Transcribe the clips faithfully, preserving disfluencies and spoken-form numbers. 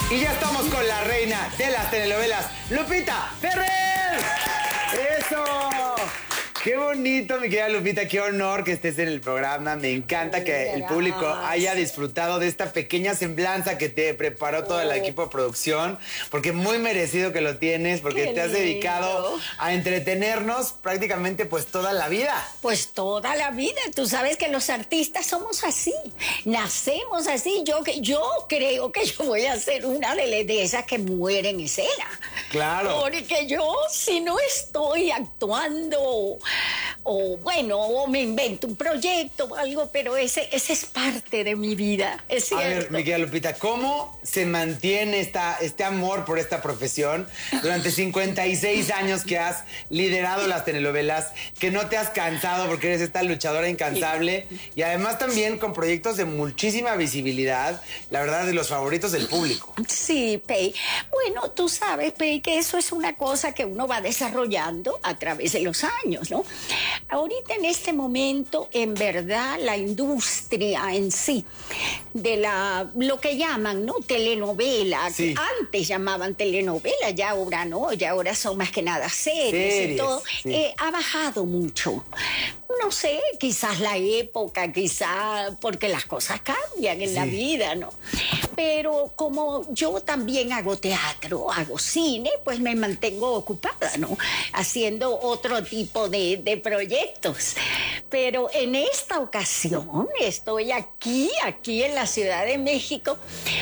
Y ya estamos con la reina de las telenovelas, Lupita Ferrer. ¡Eso! Qué bonito, mi querida Lupita, qué honor que estés en el programa. Me encanta que el público haya disfrutado de esta pequeña semblanza que te preparó todo el equipo de producción, porque muy merecido que lo tienes, porque te has dedicado a entretenernos prácticamente pues toda la vida. Pues toda la vida. Tú sabes que los artistas somos así, nacemos así. Yo, yo creo que yo voy a ser una de, de esas que muere en escena. Claro. Porque yo, si no estoy actuando, o bueno, o me invento un proyecto o algo, pero ese, ese es parte de mi vida, es cierto. A ver, mi querida Lupita, ¿cómo se mantiene esta, este amor por esta profesión durante cincuenta y seis años que has liderado las telenovelas, que no te has cansado porque eres esta luchadora incansable y además también con proyectos de muchísima visibilidad, la verdad, de los favoritos del público? Sí, Pei. Bueno, tú sabes, Pei, que eso es una cosa que uno va desarrollando a través de los años, ¿no? Ahorita en este momento, en verdad, la industria en sí, de la, lo que llaman, ¿no? Telenovela, sí. que antes llamaban telenovela, ya ahora no, ya ahora son más que nada series, series y todo, sí. eh, ha bajado mucho. No sé, quizás la época, quizás porque las cosas cambian en sí. la vida, ¿no? Pero como yo también hago teatro, hago cine, pues me mantengo ocupada, ¿no? Haciendo otro tipo de, de proyectos. Pero en esta ocasión estoy aquí, aquí en la Ciudad de México,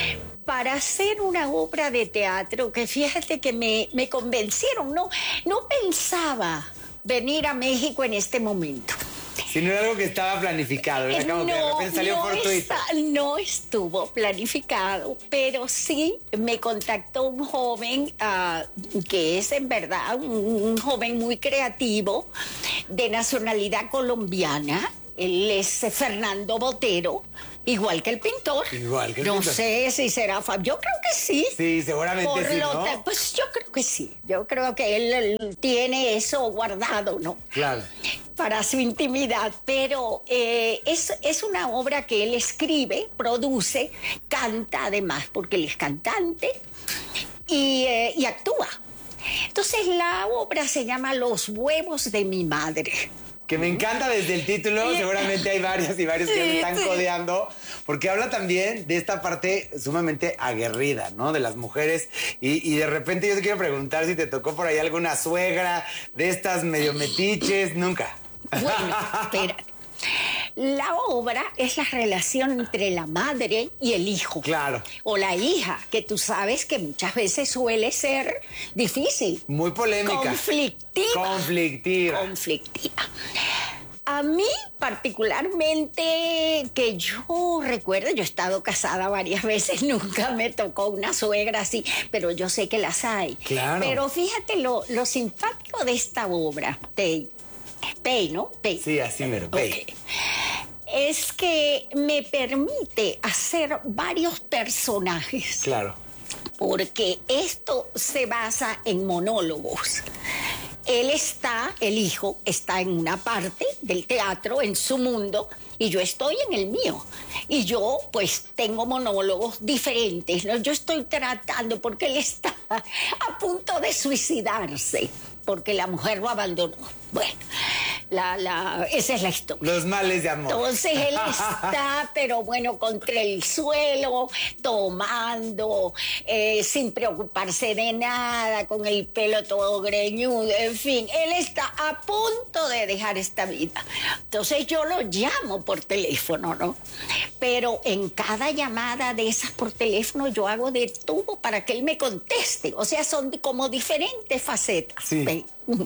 para hacer una obra de teatro que fíjate que me, me convencieron, no, no pensaba venir a México en este momento. Si no era algo que estaba planificado, ¿verdad? Como no, que de repente salió no fortuito. Está, no estuvo planificado, pero sí me contactó un joven uh, que es en verdad un, un joven muy creativo, de nacionalidad colombiana. Él es Fernando Botero, igual que el pintor. Igual que el no pintor. No sé si será Fab. Yo creo que sí. Sí, seguramente Por sí, lo ¿no? tal, pues yo creo que sí. Yo creo que él, él tiene eso guardado, ¿no? Claro. Para su intimidad, pero eh, es, es una obra que él escribe, produce, canta además, porque él es cantante y, eh, y actúa. Entonces la obra se llama Los huevos de mi madre. Que me encanta desde el título, seguramente hay varios y varios que sí, me están sí. codeando, porque habla también de esta parte sumamente aguerrida, ¿no? De las mujeres. Y, y de repente yo te quiero preguntar si te tocó por ahí alguna suegra de estas medio metiches, nunca. Bueno, espera. La obra es la relación entre la madre y el hijo. Claro. O la hija, que tú sabes que muchas veces suele ser difícil. Muy polémica. Conflictiva. Conflictiva. Conflictiva. A mí particularmente, que yo recuerdo, yo he estado casada varias veces, nunca me tocó una suegra así, pero yo sé que las hay. Claro. Pero fíjate lo, lo simpático de esta obra, Pei, Pei, ¿no? Pei. Sí, así mero, Pei. Okay. Es que me permite hacer varios personajes. Claro. Porque esto se basa en monólogos. Él está, el hijo, está en una parte del teatro, en su mundo, y yo estoy en el mío. Y yo, pues, tengo monólogos diferentes, ¿no? Yo estoy tratando, porque él está a punto de suicidarse, porque la mujer lo abandonó. Bueno, la, la, esa es la historia. Los males de amor. Entonces él está, pero bueno, contra el suelo, tomando, eh, sin preocuparse de nada, con el pelo todo greñudo, en fin, él está a punto de dejar esta vida. Entonces yo lo llamo por teléfono, ¿no? Pero en cada llamada de esas por teléfono yo hago de todo para que él me conteste. O sea, son como diferentes facetas. Sí. ¿Ve?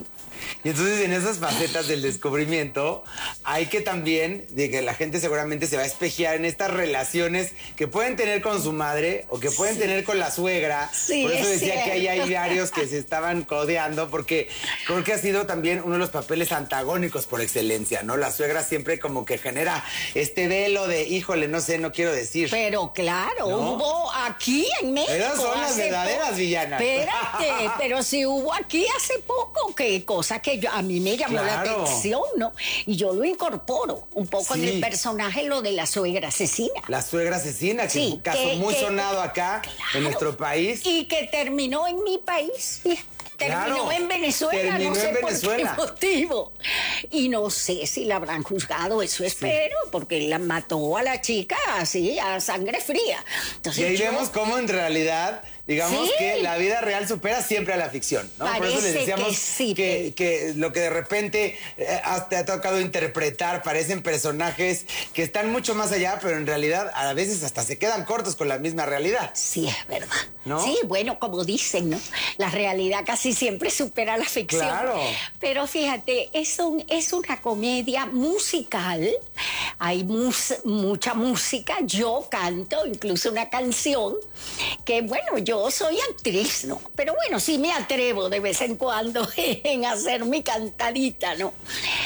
Y entonces en esas facetas del descubrimiento hay que también, de que la gente seguramente se va a espejear en estas relaciones que pueden tener con su madre o que pueden sí. tener con la suegra. Sí, por eso decía cierto. que ahí hay varios que se estaban codeando, porque creo que ha sido también uno de los papeles antagónicos por excelencia, ¿no? La suegra siempre como que genera este velo de, híjole, no sé, no quiero decir. Pero claro, ¿no? hubo aquí en México. Esas son las verdaderas po- villanas. Espérate, pero si hubo aquí hace poco, que cosa que yo, a mí me llamó Claro. la atención, ¿no? Y yo lo incorporo un poco Sí. en el personaje, lo de la suegra asesina. La suegra asesina, que Sí, es un caso que- muy que- sonado acá Claro. en nuestro país. Y que terminó en mi país. Terminó Claro, en Venezuela, terminó no sé en Venezuela. por qué motivo. Y no sé si la habrán juzgado, eso espero, porque la mató a la chica así, a sangre fría. Entonces, Y ahí yo- vemos cómo en realidad, digamos Sí. que la vida real supera siempre a la ficción, ¿no? Por eso Parece les decíamos que sí, que, que lo que de repente eh, has- te ha tocado interpretar parecen personajes que están mucho más allá, pero en realidad a veces hasta se quedan cortos con la misma realidad. Sí, es verdad. ¿No? Sí, bueno, como dicen, ¿no? La realidad casi siempre supera la ficción. Claro. Pero fíjate, es, un, es una comedia musical. Hay mus- mucha música. Yo canto incluso una canción que, bueno, yo soy actriz, ¿no? Pero bueno, sí me atrevo de vez en cuando en hacer mi cantadita, ¿no?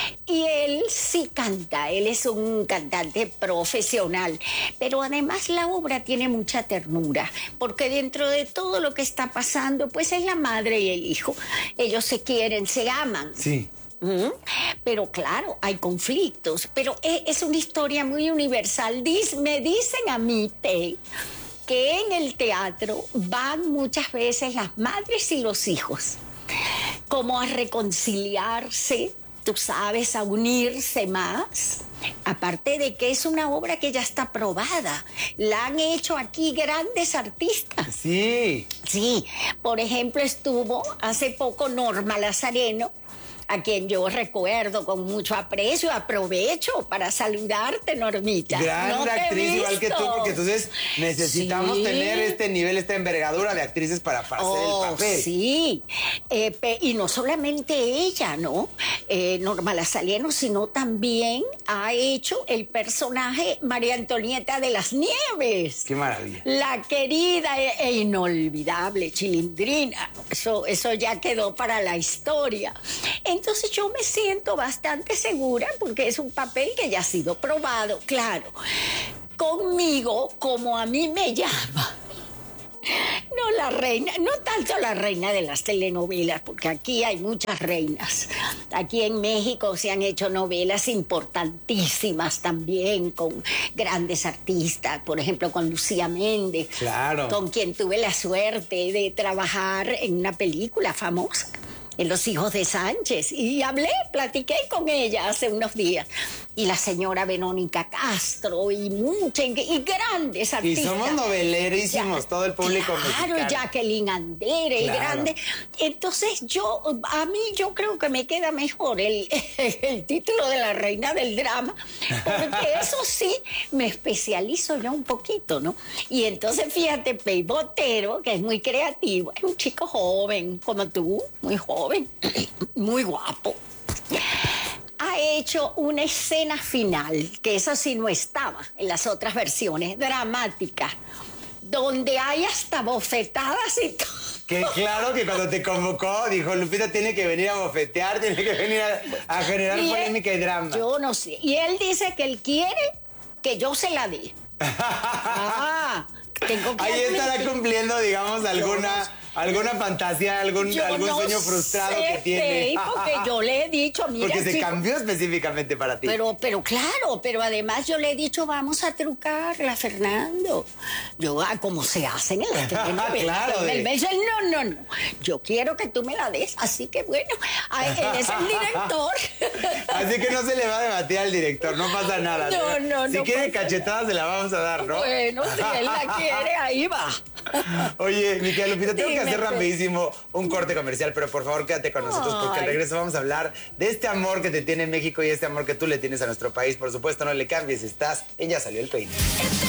Y él sí canta, él es un cantante profesional, pero además la obra tiene mucha ternura, porque dentro de todo lo que está pasando, pues es la madre y el hijo. Ellos se quieren, se aman. Sí. ¿Mm? Pero claro, hay conflictos, pero e- es una historia muy universal. Dis- me dicen a mí, Pei, que en el teatro van muchas veces las madres y los hijos como a reconciliarse, tú sabes, a unirse más. Aparte de que es una obra que ya está probada. La han hecho aquí grandes artistas. Sí. Sí, por ejemplo, estuvo hace poco Norma Lazareno, a quien yo recuerdo con mucho aprecio. Aprovecho para saludarte, Normita. Gran No te he actriz, igual que tú, visto. porque entonces necesitamos Sí. tener este nivel, esta envergadura de actrices para, para hacer Oh, el papel. sí, Eh, pe- y no solamente ella, ¿no? Eh, Norma Lazareno, sino también ha hecho el personaje María Antonieta de las Nieves. Qué maravilla. La querida e, e inolvidable Chilindrina. Eso, eso ya quedó para la historia. Entonces yo me siento bastante segura porque es un papel que ya ha sido probado, claro. Conmigo, como a mí me llama. No la reina, no tanto la reina de las telenovelas, porque aquí hay muchas reinas. Aquí en México se han hecho novelas importantísimas también con grandes artistas, por ejemplo con Lucía Méndez, Claro. con quien tuve la suerte de trabajar en una película famosa, en Los Hijos de Sánchez, y hablé, platiqué con ella hace unos días. Y la señora Verónica Castro y muchas, y grandes Y artistas. somos novelerísimos, Ya, todo el público claro, mexicano. Jacqueline Andere, Claro. grande. Entonces yo, a mí yo creo que me queda mejor el, el título de la reina del drama, porque eso sí, me especializo yo un poquito, ¿no? Y entonces fíjate, Pei Botero, que es muy creativo, es un chico joven, como tú, muy joven, muy guapo. Ha hecho una escena final, que eso sí no estaba en las otras versiones, dramática, donde hay hasta bofetadas y todo. Que claro que cuando te convocó, dijo, Lupita tiene que venir a bofetear, tiene que venir a, a generar Y él- polémica y drama. Yo no sé. Y él dice que él quiere que yo se la dé. Ah, tengo que Ahí estará admitir- cumpliendo, digamos, alguna, alguna fantasía, algún, Yo algún no sueño frustrado sé, que tiene. Pei, porque yo le he dicho, mira, Porque se chico, cambió específicamente para ti. Pero, pero claro, pero además yo le he dicho, vamos a trucarla, Fernando. Yo, ah, como se hacen en las telenovelas. Claro, Él de- me dice, no, no, no, yo quiero que tú me la des, así que bueno, ay, él es el director. Así que no se le va a debatir al director, no pasa nada. No, no, Si no quiere pasa cachetadas se la vamos a dar, ¿no? Bueno, si él la quiere, ahí va. Oye, mi querida Lupita, tengo que Dime, hacer Fer. rapidísimo un corte comercial, pero por favor quédate con nosotros porque al Ay. regreso vamos a hablar de este amor que te tiene México y este amor que tú le tienes a nuestro país. Por supuesto, no le cambies, estás en Ya Salió el Peine. Este